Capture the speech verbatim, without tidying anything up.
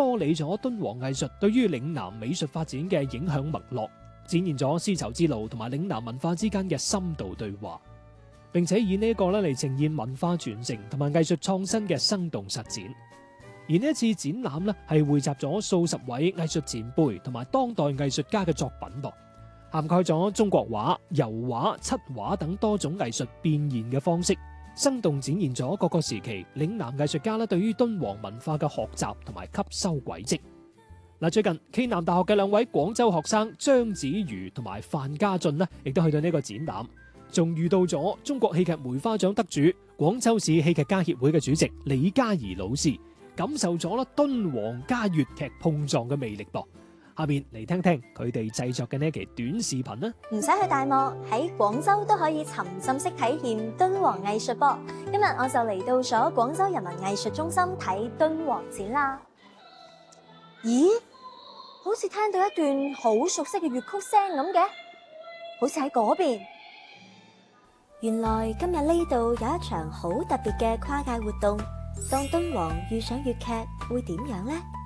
梳理咗敦煌藝術對於嶺南美術發展嘅影響脈絡，展現咗絲綢之路同埋嶺南文化之間嘅深度對話，並且以呢一個咧嚟呈現文化傳承同埋藝術創新嘅生動實踐。而呢一次展覽咧係匯集咗數十位藝術前輩同埋當代藝術家嘅作品噃，涵蓋咗中國畫、油畫、漆畫等多種藝術變現嘅方式，生動展現咗各個時期嶺南藝術家咧對於敦煌文化嘅學習同埋吸收軌跡。嗱，最近暨南大學嘅兩位廣州學生張子瑜同埋范家俊咧，亦都去到呢個展覽，仲遇到咗中國戲劇梅花獎得主、廣州市戲劇家協會嘅主席李嘉怡老師，感受咗啦敦煌加粵劇碰撞嘅魅力噃。下面嚟聽聽佢哋製作嘅呢期短視頻啦。 唔使去大漠，喺廣州都可以沉浸式體驗敦煌藝術噃。今日我就嚟到咗廣州人民藝術中心睇敦煌展啦。咦？好似聽到一段好熟悉嘅粵曲聲咁嘅，好似喺嗰邊。原來今日呢度有一場好特別嘅跨界活動。當敦煌遇上粵劇會點樣呢？